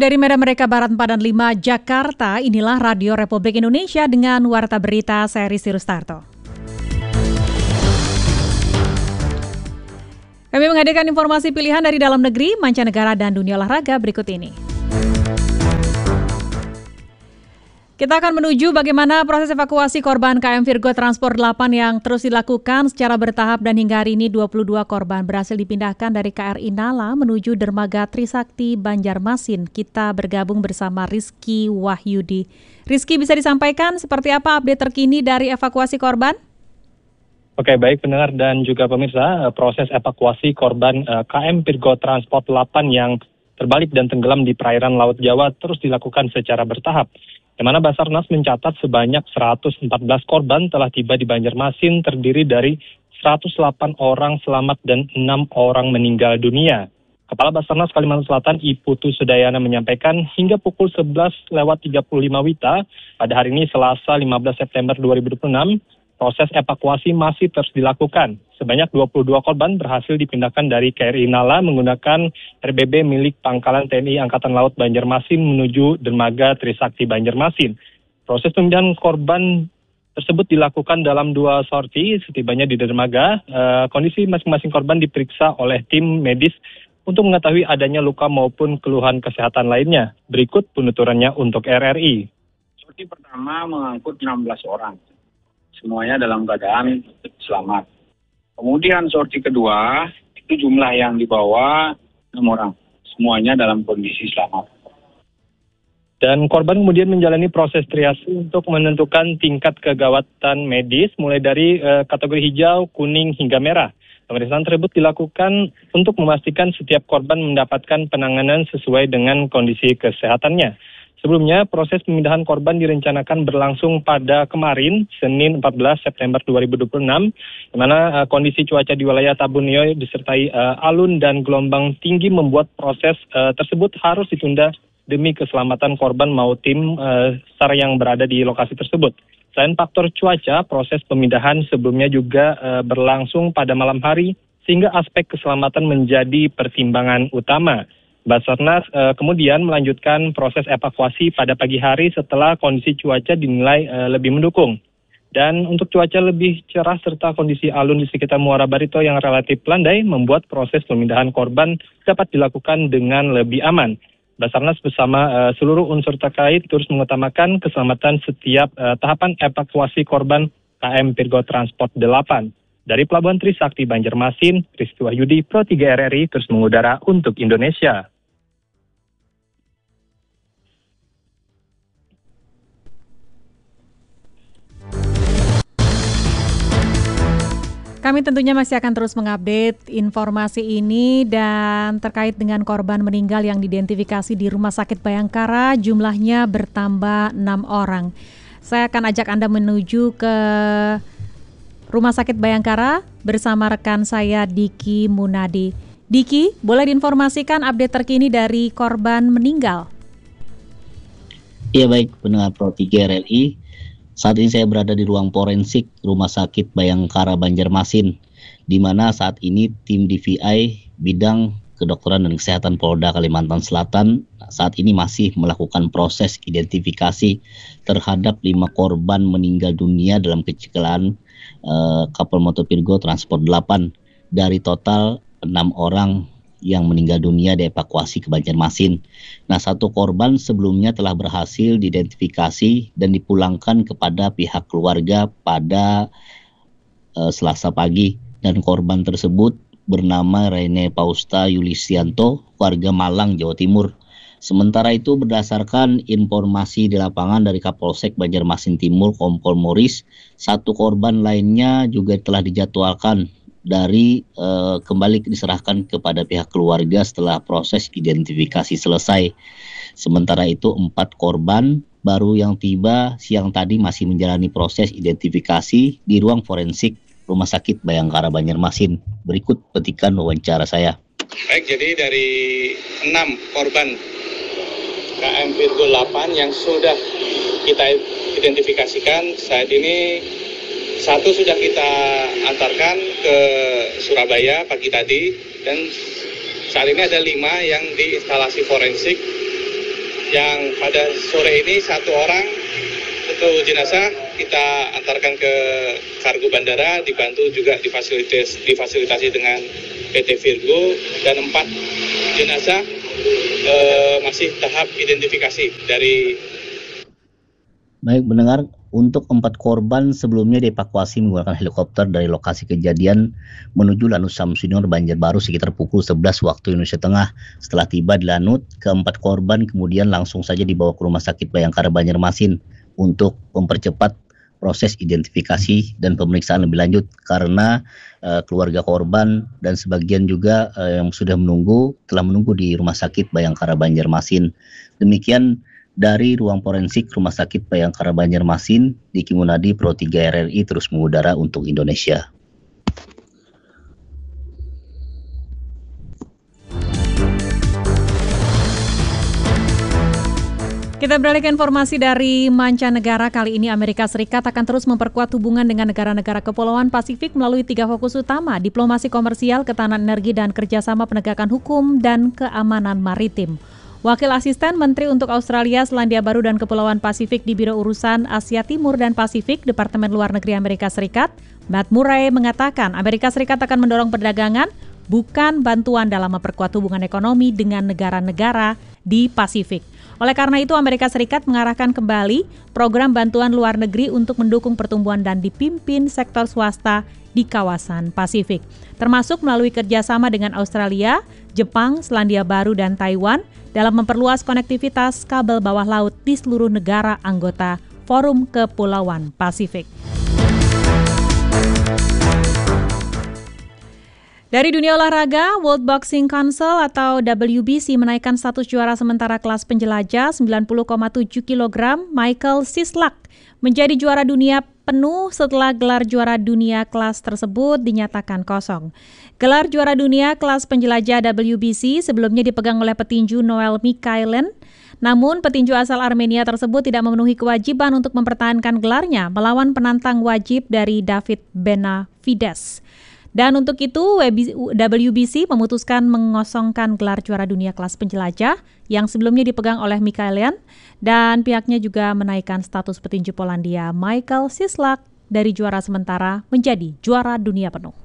Dari Medan Merdeka Barat 4 dan 5, Jakarta, inilah Radio Republik Indonesia dengan Warta Berita saya Rizky Rustarto. Kami menghadirkan informasi pilihan dari dalam negeri, mancanegara, dan dunia olahraga berikut ini. Kita akan menuju bagaimana proses evakuasi korban KM Virgo Transport 8 yang terus dilakukan secara bertahap dan hingga hari ini 22 korban berhasil dipindahkan dari KRI Nala menuju Dermaga Trisakti Banjarmasin. Kita bergabung bersama Rizky Wahyudi. Rizky, bisa disampaikan seperti apa update terkini dari evakuasi korban? Oke, baik pendengar dan juga pemirsa, proses evakuasi korban KM Virgo Transport 8 yang terbalik dan tenggelam di perairan Laut Jawa terus dilakukan secara bertahap. Di mana Basarnas mencatat sebanyak 114 korban telah tiba di Banjarmasin, terdiri dari 108 orang selamat dan 6 orang meninggal dunia. Kepala Basarnas Kalimantan Selatan I Putu Sudayana menyampaikan hingga pukul 11.35 WITA pada hari ini Selasa 15 September 2026, proses evakuasi masih terus dilakukan. Sebanyak 22 korban berhasil dipindahkan dari KRI Nala menggunakan RBB milik Pangkalan TNI Angkatan Laut Banjarmasin menuju Dermaga Trisakti Banjarmasin. Proses pemindahan korban tersebut dilakukan dalam 2 sorti. Setibanya di dermaga, kondisi masing-masing korban diperiksa oleh tim medis untuk mengetahui adanya luka maupun keluhan kesehatan lainnya. Berikut penuturannya untuk RRI. Sorti pertama mengangkut 16 orang. Semuanya dalam keadaan selamat. Kemudian sorti kedua, itu jumlah yang dibawa 6 orang. Semuanya dalam kondisi selamat. Dan korban kemudian menjalani proses triase untuk menentukan tingkat kegawatan medis mulai dari kategori hijau, kuning, hingga merah. Pemeriksaan tersebut dilakukan untuk memastikan setiap korban mendapatkan penanganan sesuai dengan kondisi kesehatannya. Sebelumnya, proses pemindahan korban direncanakan berlangsung pada kemarin, Senin 14 September 2026, di mana kondisi cuaca di wilayah Tabunio disertai alun dan gelombang tinggi membuat proses tersebut harus ditunda demi keselamatan korban maupun tim SAR yang berada di lokasi tersebut. Selain faktor cuaca, proses pemindahan sebelumnya juga berlangsung pada malam hari, sehingga aspek keselamatan menjadi pertimbangan utama. Basarnas kemudian melanjutkan proses evakuasi pada pagi hari setelah kondisi cuaca dinilai lebih mendukung. Dan untuk cuaca lebih cerah serta kondisi alun di sekitar Muara Barito yang relatif landai membuat proses pemindahan korban dapat dilakukan dengan lebih aman. Basarnas bersama seluruh unsur terkait terus mengutamakan keselamatan setiap tahapan evakuasi korban KM Virgo Transport 8. Dari Pelabuhan Trisakti Banjarmasin, Rizky Wahyudi, Pro 3 RRI terus mengudara untuk Indonesia. Kami tentunya masih akan terus mengupdate informasi ini dan terkait dengan korban meninggal yang diidentifikasi di Rumah Sakit Bayangkara, jumlahnya bertambah 6 orang. Saya akan ajak Anda menuju ke Rumah Sakit Bayangkara bersama rekan saya Diki Munadi. Diki, boleh diinformasikan update terkini dari korban meninggal? Iya baik, pendengar Pro 3 RRI. Saat ini saya berada di ruang forensik Rumah Sakit Bayangkara Banjarmasin, di mana saat ini tim DVI Bidang Kedokteran dan Kesehatan Polda Kalimantan Selatan saat ini masih melakukan proses identifikasi terhadap 5 korban meninggal dunia dalam kecelakaan kapal motor Virgo Transport 8 dari total 6 orang yang meninggal dunia dievakuasi ke Banjarmasin. Nah, 1 korban sebelumnya telah berhasil diidentifikasi dan dipulangkan kepada pihak keluarga pada Selasa pagi. Dan korban tersebut bernama Rene Pausta Yulisianto, warga Malang, Jawa Timur. Sementara itu berdasarkan informasi di lapangan dari Kapolsek Banjarmasin Timur, Kompol Moris, 1 korban lainnya juga telah dijadwalkan dari kembali diserahkan kepada pihak keluarga setelah proses identifikasi selesai. Sementara itu 4 korban baru yang tiba siang tadi masih menjalani proses identifikasi di ruang forensik Rumah Sakit Bayangkara Banjarmasin. Berikut petikan wawancara saya. Baik, jadi dari 6 korban KM Virgo 8 yang sudah kita identifikasikan saat ini, 1 sudah kita antarkan ke Surabaya pagi tadi, dan saat ini ada 5 yang di instalasi forensik yang pada sore ini 1 orang untuk jenazah kita antarkan ke kargo bandara, dibantu juga difasilitasi dengan PT Virgo, dan 4 jenazah masih tahap identifikasi dari. Baik, mendengar untuk 4 korban sebelumnya dievakuasi menggunakan helikopter dari lokasi kejadian menuju Lanut Samsudinur Banjarbaru sekitar pukul 11 waktu Indonesia Tengah. Setelah tiba di Lanut, keempat korban kemudian langsung saja dibawa ke Rumah Sakit Bayangkara Banjarmasin untuk mempercepat proses identifikasi dan pemeriksaan lebih lanjut karena keluarga korban dan sebagian juga yang sudah telah menunggu di Rumah Sakit Bayangkara Banjarmasin. Demikian dari ruang forensik Rumah Sakit Bayangkara Banjarmasin, Diki Munadi, Pro 3 RRI terus mengudara untuk Indonesia. Kita beralih ke informasi dari mancanegara. Kali ini Amerika Serikat akan terus memperkuat hubungan dengan negara-negara Kepulauan Pasifik melalui 3 fokus utama: diplomasi komersial, ketahanan energi, dan kerjasama penegakan hukum dan keamanan maritim. Wakil Asisten Menteri untuk Australia, Selandia Baru, dan Kepulauan Pasifik di Biro Urusan Asia Timur dan Pasifik, Departemen Luar Negeri Amerika Serikat, Matt Murray, mengatakan Amerika Serikat akan mendorong perdagangan, bukan bantuan dalam memperkuat hubungan ekonomi dengan negara-negara di Pasifik. Oleh karena itu, Amerika Serikat mengarahkan kembali program bantuan luar negeri untuk mendukung pertumbuhan dan dipimpin sektor swasta di kawasan Pasifik, termasuk melalui kerjasama dengan Australia, Jepang, Selandia Baru, dan Taiwan dalam memperluas konektivitas kabel bawah laut di seluruh negara anggota Forum Kepulauan Pasifik. Dari dunia olahraga, World Boxing Council atau WBC menaikkan status juara sementara kelas penjelajah 90,7 kg Michael Cislak menjadi juara dunia penuh setelah gelar juara dunia kelas tersebut dinyatakan kosong. Gelar juara dunia kelas penjelajah WBC sebelumnya dipegang oleh petinju Noel Mikhailin, namun petinju asal Armenia tersebut tidak memenuhi kewajiban untuk mempertahankan gelarnya melawan penantang wajib dari David Benavides. Dan untuk itu, WBC memutuskan mengosongkan gelar juara dunia kelas penjelajah yang sebelumnya dipegang oleh Mikhailian, dan pihaknya juga menaikkan status petinju Polandia Michael Cislak dari juara sementara menjadi juara dunia penuh.